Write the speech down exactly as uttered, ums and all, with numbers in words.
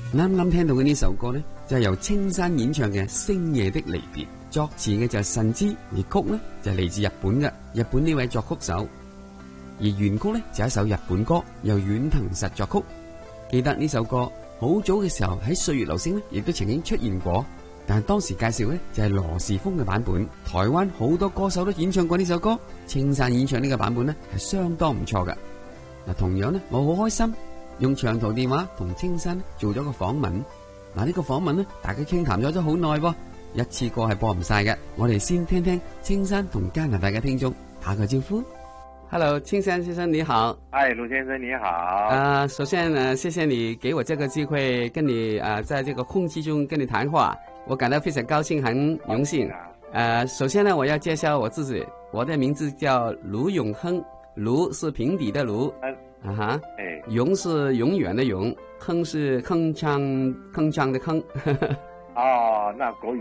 啱啱聽到嘅呢首歌呢，就係由青山演唱嘅《星夜的離別》，作詞嘅就係神之，而曲呢就係嚟自日本嘅日本呢位作曲手，而原曲呢就係一首日本歌，由遠藤實作曲。記得呢首歌好早嘅時候喺《歲月留聲》呢，亦都曾經出現過，但係當時介紹呢就係羅時豐嘅版本。台灣好多歌手都演唱過呢首歌，青山演唱呢個版本呢係相當唔錯㗎。嗱，同樣呢，我好開心。用長途電話同青山做咗個訪問，嗱、這、呢個訪問呢，大家傾談咗咗好耐噃，一次過係播唔晒嘅。我哋先聽聽青山同加拿大嘅聽眾打個招呼。Hello， 青山先生你好。 哎，盧先生你好。 啊、呃，首先呢，謝謝你給我這個機會跟你啊、呃，在這個空氣中跟你談話，我感到非常高興，很榮幸。啊、呃，首先呢，我要介紹我自己，我的名字叫盧永亨，盧是平底的盧。嗯啊哈，哎，永是永遠的永，鏗是鏗鏘鏗鏘的鏗。 哦，那國語